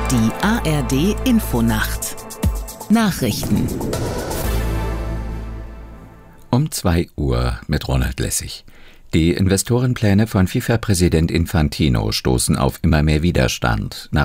Die ARD Infonacht Nachrichten Um 2 Uhr mit Ronald Lessig. Die Investorenpläne von FIFA-Präsident Infantino stoßen auf immer mehr Widerstand. Nach